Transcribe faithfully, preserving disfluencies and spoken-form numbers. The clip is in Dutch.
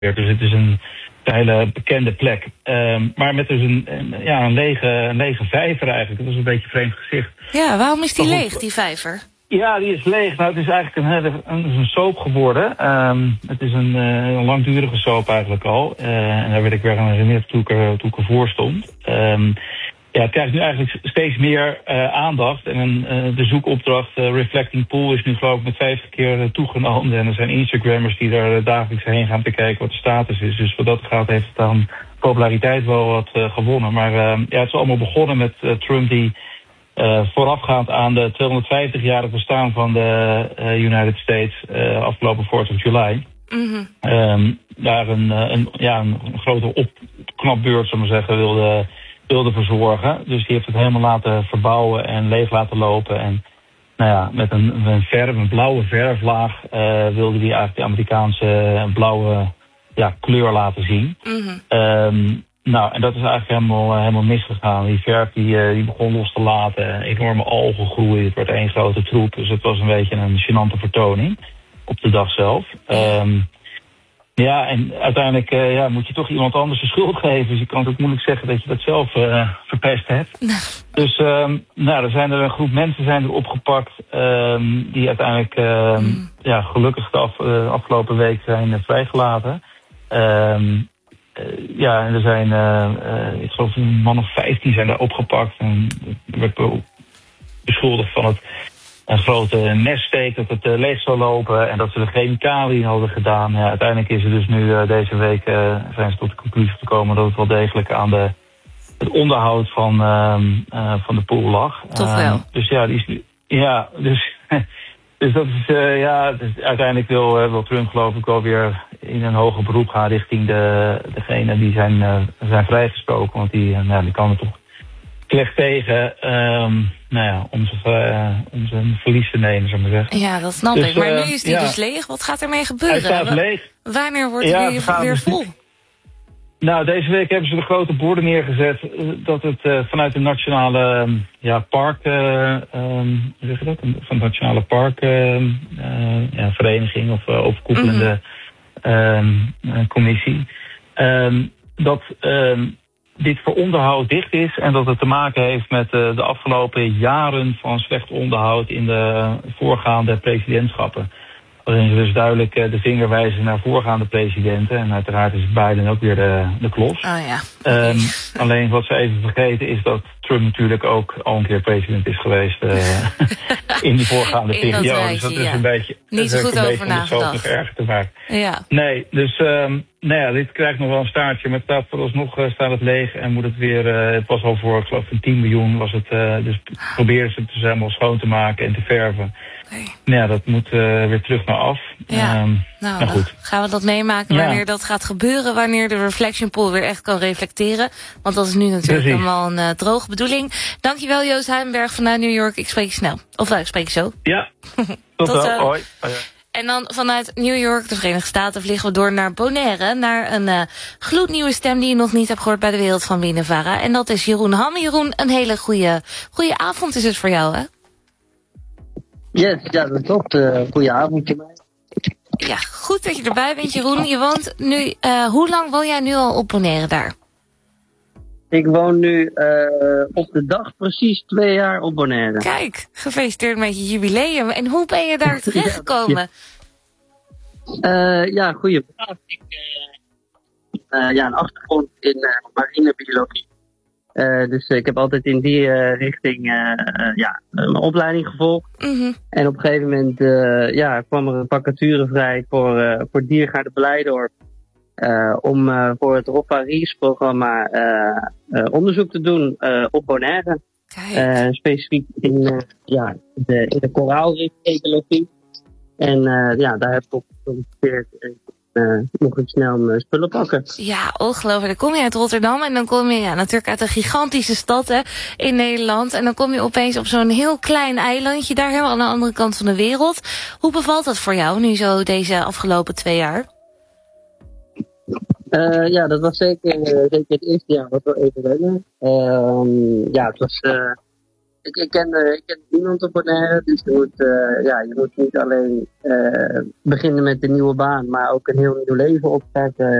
Dus het is een hele bekende plek. Um, maar met dus een, een, ja, een, lege, een lege vijver eigenlijk. Dat is een beetje een vreemd gezicht. Ja, waarom is die leeg, die vijver? Ja, die is leeg. Nou, het is eigenlijk een, hele, een, een soap geworden. Um, het is een, een langdurige soap eigenlijk al. Uh, en daar werd ik weer aan herinnerd toen ik er, toen ik ervoor stond. Um, ja, het krijgt nu eigenlijk steeds meer uh, aandacht. En uh, de zoekopdracht uh, Reflecting Pool is nu geloof ik met vijftig keer uh, toegenomen. En er zijn Instagrammers die daar uh, dagelijks heen gaan te kijken wat de status is. Dus wat dat gaat heeft het aan populariteit wel wat uh, gewonnen. Maar uh, ja, het is allemaal begonnen met uh, Trump die uh, voorafgaand aan de tweehonderdvijftig-jarig bestaan van de uh, United States uh, afgelopen fourth of July. Mm-hmm. Um, daar een, een, ja, een grote opknapbeurt, zullen we zeggen, wilde... wilde verzorgen. Dus die heeft het helemaal laten verbouwen en leeg laten lopen. En nou ja, met een, een verf, een blauwe verflaag uh, wilde die eigenlijk de Amerikaanse blauwe ja, kleur laten zien. Mm-hmm. Um, nou, en dat is eigenlijk helemaal, helemaal misgegaan. Die verf die, uh, die begon los te laten. Enorme algen groeien. Het werd één grote troep. Dus het was een beetje een gênante vertoning op de dag zelf. Um, Ja, en uiteindelijk uh, ja, moet je toch iemand anders de schuld geven. Dus je kan het ook moeilijk zeggen dat je dat zelf uh, verpest hebt. Dus um, nou, er zijn er een groep mensen zijn er opgepakt um, die uiteindelijk uh, mm. ja, gelukkig de af, uh, afgelopen week zijn uh, vrijgelaten. Um, uh, ja, en er zijn, uh, uh, ik geloof een man of vijftien zijn daar opgepakt. En er werd beschuldigd van het een grote neststeek, dat het uh, leeg zou lopen en dat ze de chemicaliën hadden gedaan. Ja, uiteindelijk is er dus nu uh, deze week uh, zijn ze tot de conclusie gekomen dat het wel degelijk aan de, het onderhoud van, uh, uh, van de pool lag. Toch wel. Uh, dus ja, die is nu, ja, dus, dus dat is, uh, ja, dus uiteindelijk wil, uh, wil Trump geloof ik wel weer in een hoger beroep gaan richting de, degene die zijn, uh, zijn vrijgesproken, want die, uh, nou, die kan er toch slecht tegen, um, nou ja, om, zich, uh, om zijn verlies te nemen, zou ik maar zeggen. Ja, dat snap dus, ik. Maar uh, nu is die ja. dus leeg. Wat gaat ermee gebeuren? Hij staat leeg. Wanneer wordt ja, hij weer, weer vol? Nou, deze week hebben ze de grote borden neergezet dat het uh, vanuit de nationale um, ja, park, uh, um, hoe zeg je dat? Van de nationale park uh, uh, ja, vereniging of uh, overkoepelende mm-hmm. uh, commissie, um, dat um, dit voor onderhoud dicht is en dat het te maken heeft met uh, de afgelopen jaren van slecht onderhoud in de voorgaande presidentschappen. Waarin ze dus duidelijk uh, de vinger wijzen naar voorgaande presidenten. En uiteraard is Biden ook weer de, de klos. Oh ja. Um, alleen wat ze even vergeten is dat Trump natuurlijk ook al een keer president is geweest uh, in die voorgaande periode. Dus dat is ja. een beetje niet zo goed over nagedacht. Nog erger te maken. Ja. Nee, dus um, nou ja, dit krijgt nog wel een staartje. Maar het staat vooralsnog uh, staat het leeg en moet het weer. Uh, het was al voor, ik geloof, een tien miljoen was het. Uh, dus proberen ze het dus helemaal schoon te maken en te verven. Okay. Nou ja, dat moet uh, weer terug naar af. Ja. Um, nou, nou goed. Gaan we dat meemaken wanneer ja. dat gaat gebeuren, wanneer de reflection pool weer echt kan reflecteren. Want dat is nu natuurlijk Precies. allemaal een uh, droge bedoeling. Dankjewel Joost Huijenberg vanuit New York. Ik spreek je snel. Of uh, ik spreek je zo. Ja, tot, tot wel. Hoi. Hoi. En dan vanuit New York, de Verenigde Staten, vliegen we door naar Bonaire. Naar een uh, gloednieuwe stem die je nog niet hebt gehoord bij de wereld van Binnenvara. En dat is Jeroen Ham. Jeroen, een hele goede, goede avond is het voor jou, hè? Yes, ja, dat klopt. Uh, Goedenavond. Ja, goed dat je erbij bent, Jeroen. Je woont nu, uh, hoe lang woon jij nu al op Bonaire daar? Ik woon nu uh, op de dag precies twee jaar op Bonaire. Kijk, gefeliciteerd met je jubileum. En hoe ben je daar terechtgekomen? ja, uh, ja, goeie vraag. Ik uh, uh, ja, een achtergrond in uh, marinebiologie. Uh, dus uh, ik heb altijd in die uh, richting uh, uh, ja, mijn opleiding gevolgd. Mm-hmm. En op een gegeven moment uh, ja, kwam er een vacature vrij voor, uh, voor Diergaarde Beleidorp. Uh, om uh, voor het Rob Paris programma uh, uh, onderzoek te doen uh, op Bonaire. Uh, specifiek in, uh, ja, de, in de koraalrif-ecologie. En uh, ja, daar heb ik op geprobeerd. Uh, nog eens snel mijn spullen pakken. Ja, ongelooflijk. Dan kom je uit Rotterdam en dan kom je ja, natuurlijk uit een gigantische stad hè, in Nederland. En dan kom je opeens op zo'n heel klein eilandje daar helemaal aan de andere kant van de wereld. Hoe bevalt dat voor jou nu zo deze afgelopen twee jaar? Uh, ja, dat was zeker, uh, zeker het eerste jaar wat we even wennen. Uh, ja, het was uh, ik, ik, ken, uh, ik ken niemand op Bonaire, dus je moet, uh, ja, je moet niet alleen uh, beginnen met een nieuwe baan, maar ook een heel nieuw leven opzetten.